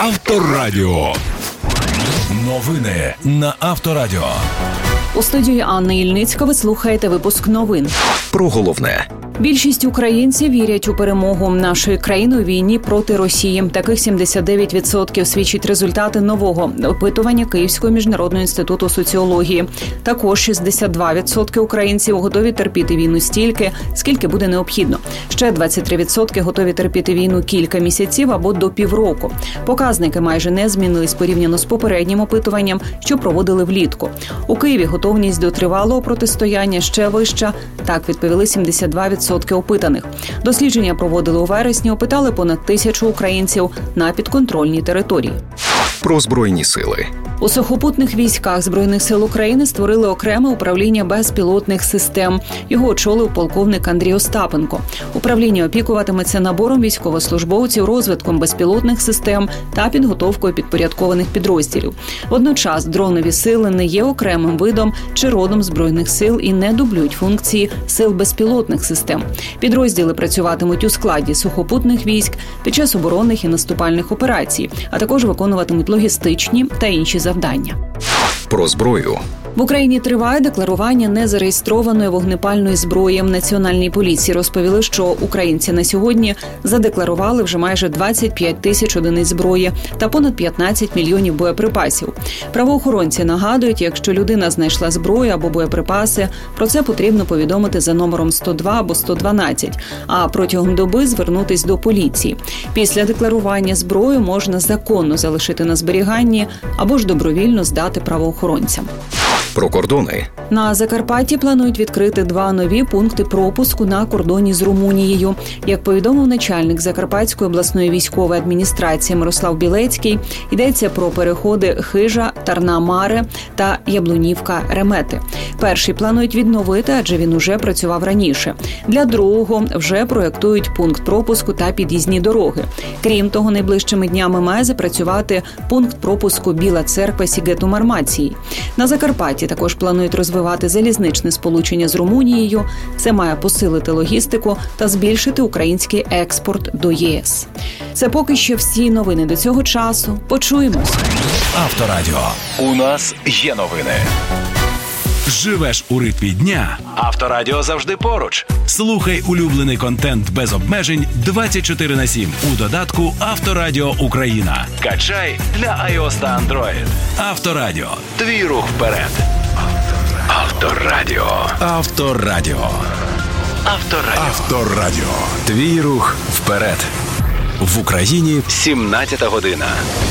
Авторадіо. Новини на Авторадіо. У студії Анна Ільницька ви слухаєте випуск новин. Про головне. Більшість українців вірять у перемогу нашої країни у війні проти Росії. Таких 79% свідчать результати нового опитування Київського міжнародного інституту соціології. Також 62% українців готові терпіти війну стільки, скільки буде необхідно. Ще 23% готові терпіти війну кілька місяців або до півроку. Показники майже не змінились порівняно з попереднім опитуванням, що проводили влітку. У Києві готовність до тривалого протистояння ще вища. Так відповіли 72% опитаних. Дослідження проводили у вересні, опитали понад 1000 українців на підконтрольній території. Про Збройні сили. У сухопутних військах Збройних сил України створили окреме управління безпілотних систем. Його очолив полковник Андрій Остапенко. Управління опікуватиметься набором військовослужбовців, розвитком безпілотних систем та підготовкою підпорядкованих підрозділів. Водночас дронові сили не є окремим видом чи родом Збройних сил і не дублюють функції сил безпілотних систем. Підрозділи працюватимуть у складі сухопутних військ під час оборонних і наступальних операцій, а також виконуватимуть логістичні та інші завдання. Про зброю. В Україні триває декларування незареєстрованої вогнепальної зброї. В Національній поліції розповіли, що українці на сьогодні задекларували вже майже 25 тисяч одиниць зброї та понад 15 мільйонів боєприпасів. Правоохоронці нагадують, якщо людина знайшла зброю або боєприпаси, про це потрібно повідомити за номером 102 або 112, а протягом доби звернутись до поліції. Після декларування зброю можна законно залишити на зберіганні або ж добровільно здати правоохоронцям. Про кордони. На Закарпатті планують відкрити 2 нові пункти пропуску на кордоні з Румунією. Як повідомив начальник Закарпатської обласної військової адміністрації Мирослав Білецький, йдеться про переходи Хижа, Тарна-Маре та Яблунівка-Ремети. Перший планують відновити, адже він уже працював раніше. Для другого вже проєктують пункт пропуску та під'їзні дороги. Крім того, найближчими днями має запрацювати пункт пропуску Біла Церква-Сігету-Мармації. На Закарпатті також планують розвивати залізничне сполучення з Румунією. Це має посилити логістику та збільшити український експорт до ЄС. Це поки що всі новини до цього часу. Почуємось. Авторадіо. У нас є новини. Живеш у ритмі дня? Авторадіо завжди поруч. Слухай улюблений контент без обмежень 24/7 у додатку Авторадіо Україна. Качай для iOS та Android. Авторадіо. Твій рух вперед. Авторадіо. Авторадіо. Авторадіо. Авторадіо. Твій рух вперед. В Україні 17 година.